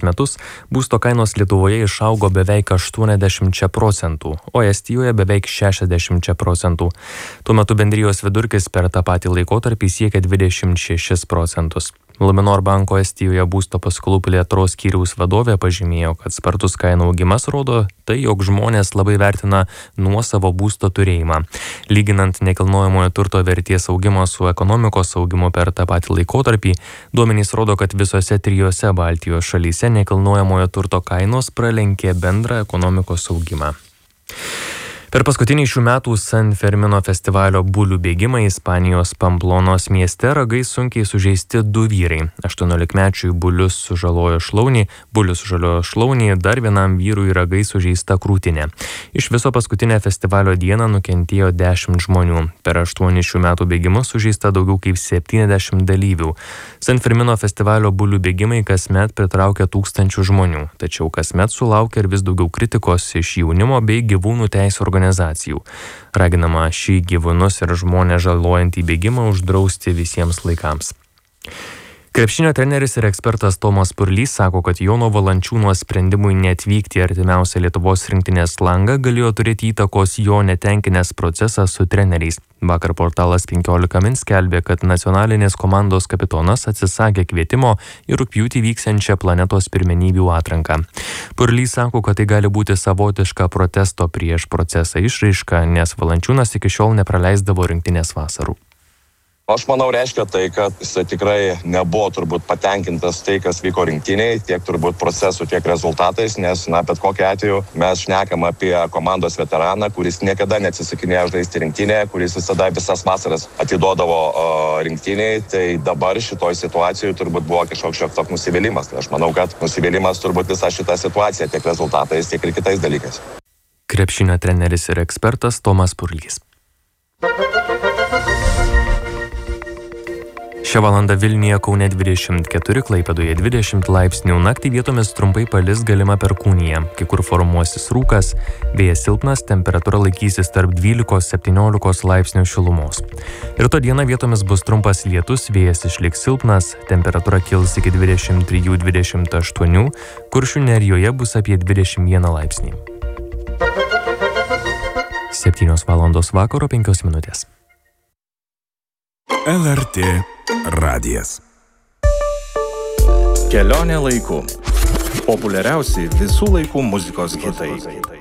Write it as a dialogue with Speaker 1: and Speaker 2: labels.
Speaker 1: metus būsto kainos Lietuvoje išaugo beveik 80%, o Estijoje beveik 60%. Tuo metu bendrijos vidurkis per tą patį laikotarpį siekia 26%. Luminor banko Estijoje būsto paskolų plėtros skyriaus vadovė pažymėjo, kad spartus kainų augimas rodo tai, jog žmonės labai vertina nuosavo būsto turėjimą. Lyginant nekilnojamojo turto vertės augimą su ekonomikos augimu per tą patį laikotarpį, duomenys rodo, kad visose 3 Baltijos šalyse nekilnojamojo turto kainos pralenkė bendrą ekonomikos augimą. Per paskutinį šių metų San Fermino festivalio bulių bėgimą Ispanijos Pamplonos mieste ragais sunkiai sužeisti 2 vyrai. 18-mečiui bulius sužalojo šlaunį, dar vienam vyrui ragais sužeista krūtinė. Iš viso paskutinę festivalio dieną nukentėjo 10 žmonių. Per 8 šių metų bėgimus sužeista daugiau kaip 70 dalyvių. San Fermino festivalio bulių bėgimai kasmet pritraukia tūkstančių žmonių, tačiau kasmet sulaukia ir vis daugiau kritikos iš jaunimo bei gyvūnų teisių organizacijų. Raginama šį gyvūnus ir žmonės žalojantį bėgimą uždrausti visiems laikams. Krepšinio treneris ir ekspertas Tomas Purlys sako, kad Jono Valančiūno sprendimui neatvykti artimiausią Lietuvos rinktinės langą galėjo turėti įtakos jo netenkinęs procesas su treneriais. Vakar portalas 15 min skelbė, kad nacionalinės komandos kapitonas atsisakė kvietimo į rugpjūtį vyksiančią planetos pirmenybių atranką. Purlys sako, kad tai gali būti savotiška protesto prieš procesą išraiška, nes Valančiūnas iki šiol nepraleisdavo rinktinės vasarų.
Speaker 2: Aš manau, reiškia tai, kad jis tikrai nebuvo turbūt patenkintas tai, kas vyko rinktiniai, tiek turbūt procesų, tiek rezultatais, nes, bet kokiu atveju mes šnekam apie komandos veteraną, kuris niekada neatsisakinėjo žaisti rinktinėje, kuris visada visas vasaras atiduodavo rinktiniai, tai dabar šitoj situacijoje turbūt buvo kažkoks toks nusivylimas. Aš manau, kad nusivylimas turbūt visą šitą situaciją tiek rezultatais, tiek ir kitais dalykais.
Speaker 1: Krepšinio treneris ir ekspertas Tomas Purlys. Šią valandą Vilniuje, Kaune 24, Klaipėdoje 20 laipsnių, naktį vietomis trumpai palis galima perkūnija, kai kur formuosis rūkas, vėjas silpnas, temperatūra laikysis tarp 12-17 laipsnių šilumos. Rytoj dieną vietomis bus trumpas lietus, vėjas išliks silpnas, temperatūra kils iki 23-28, Kuršių nerijoje bus apie 21 laipsnį. 7 valandos vakaro 5 minutės.
Speaker 3: LRT radijas.
Speaker 4: Kelionė laiku. Populiariausi visų laikų muzikos hitai.